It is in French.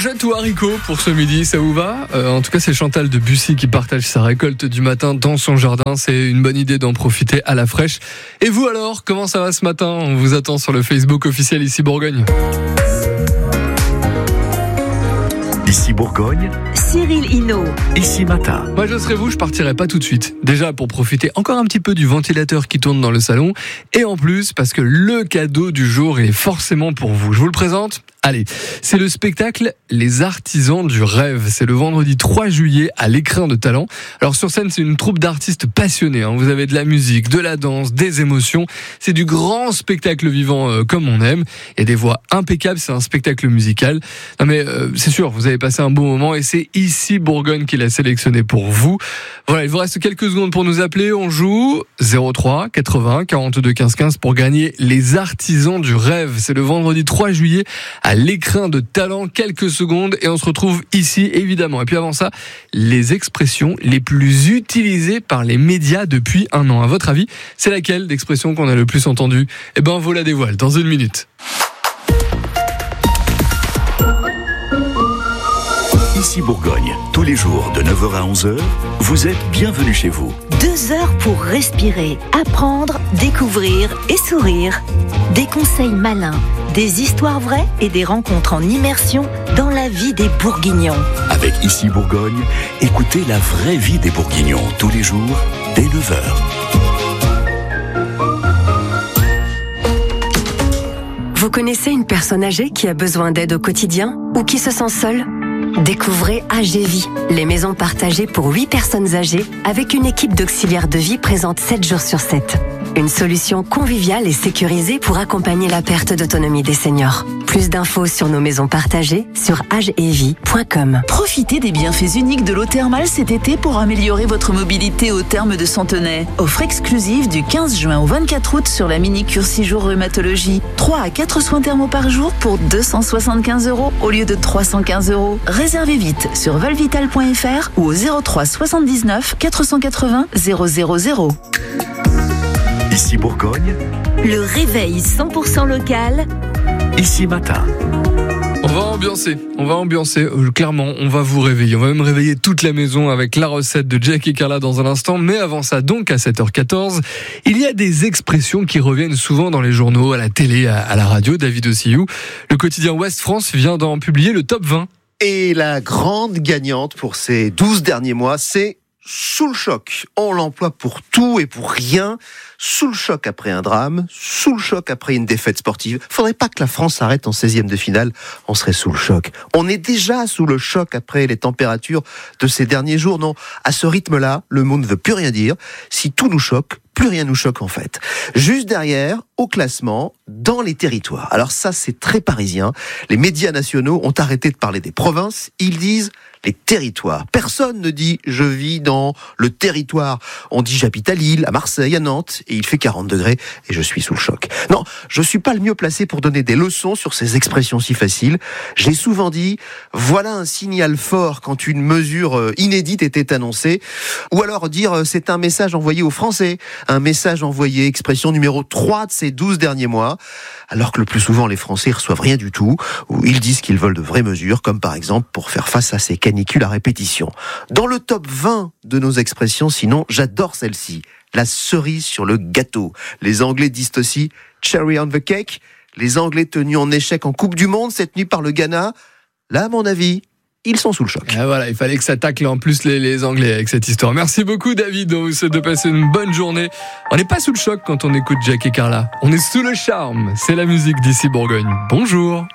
Courgettes ou haricots pour ce midi, ça vous va ? En tout cas, c'est Chantal de Bussy qui partage sa récolte du matin dans son jardin. C'est une bonne idée d'en profiter à la fraîche. Et vous alors, comment ça va ce matin ? On vous attend sur le Facebook officiel Ici Bourgogne. Ici Bourgogne, Cyril Hinault. Ici Matin. Moi, je serais vous, je partirais pas tout de suite. Déjà pour profiter encore un petit peu du ventilateur qui tourne dans le salon. Et en plus, parce que le cadeau du jour est forcément pour vous. Je vous le présente. Allez, c'est le spectacle Les Artisans du Rêve. C'est le vendredi 3 juillet à l'Écrin de Talent. Alors sur scène, c'est une troupe d'artistes passionnés. Vous avez de la musique, de la danse, des émotions. C'est du grand spectacle vivant comme on aime. Il y a des voix impeccables, c'est un spectacle musical. Non mais c'est sûr, vous avez passé un bon moment et c'est Ici Bourgogne qui l'a sélectionné pour vous. Voilà, il vous reste quelques secondes pour nous appeler. On joue 03 80 42 15 15 pour gagner Les Artisans du Rêve. C'est le vendredi 3 juillet à l'Écrin de Talent. Quelques secondes et on se retrouve ici évidemment. Et puis avant ça, les expressions les plus utilisées par les médias depuis un an. À votre avis, c'est laquelle d'expression qu'on a le plus entendue ? Eh ben, on vous la dévoile dans une minute. Ici Bourgogne, tous les jours de 9h à 11h, vous êtes bienvenus chez vous. 2 heures pour respirer, apprendre, découvrir et sourire. Des conseils malins, des histoires vraies et des rencontres en immersion dans la vie des Bourguignons. Avec Ici Bourgogne, écoutez la vraie vie des Bourguignons tous les jours dès 9h. Vous connaissez une personne âgée qui a besoin d'aide au quotidien ou qui se sent seule ? Découvrez AGVie, les maisons partagées pour 8 personnes âgées avec une équipe d'auxiliaires de vie présente 7 jours sur 7. Une solution conviviale et sécurisée pour accompagner la perte d'autonomie des seniors. Plus d'infos sur nos maisons partagées sur agevie.com. Profitez des bienfaits uniques de l'eau thermale cet été pour améliorer votre mobilité au terme de Centenay. Offre exclusive du 15 juin au 24 août sur la mini-cure 6 jours rhumatologie. 3 à 4 soins thermaux par jour pour 275 € au lieu de 315 €. Réservez vite sur valvital.fr ou au 03 79 480 000. Ici Bourgogne, Le réveil 100% local. Ici Matin. On va ambiancer, clairement, on va vous réveiller. On va même réveiller toute la maison avec la recette de Jack et Carla dans un instant. Mais avant ça, donc, à 7h14, il y a des expressions qui reviennent souvent dans les journaux, à la télé, à la radio. David Ossillou, le quotidien Ouest France vient d'en publier le top 20. Et la grande gagnante pour ces 12 derniers mois, c'est sous le choc. On l'emploie pour tout et pour rien. Sous le choc après un drame, sous le choc après une défaite sportive. Faudrait pas que la France s'arrête en 16e de finale, on serait sous le choc. On est déjà sous le choc après les températures de ces derniers jours. Non, à ce rythme-là, le mot ne veut plus rien dire. Si tout nous choque, plus rien nous choque en fait. Juste derrière, au classement, dans les territoires. Alors ça, c'est très parisien. Les médias nationaux ont arrêté de parler des provinces. Ils disent les territoires. Personne ne dit « je vis dans le territoire ». On dit « j'habite à Lille, à Marseille, à Nantes, et il fait 40 degrés et je suis sous le choc ». Non, je suis pas le mieux placé pour donner des leçons sur ces expressions si faciles. J'ai souvent dit « voilà un signal fort quand une mesure inédite était annoncée ». Ou alors dire « c'est un message envoyé aux Français ». Un message envoyé, expression numéro 3 de ces 12 derniers mois, alors que le plus souvent les Français reçoivent rien du tout, ou ils disent qu'ils veulent de vraies mesures, comme par exemple pour faire face à ces canicules à répétition. Dans le top 20 de nos expressions, sinon, j'adore celle-ci, la cerise sur le gâteau. Les Anglais disent aussi cherry on the cake, les Anglais tenus en échec en Coupe du Monde cette nuit par le Ghana. Là, à mon avis, ils sont sous le choc. Ah voilà, il fallait que ça tacle en plus les Anglais avec cette histoire. Merci beaucoup David, on vous souhaite de passer une bonne journée. On n'est pas sous le choc quand on écoute Jack et Carla. On est sous le charme. C'est la musique d'Ici Bourgogne. Bonjour.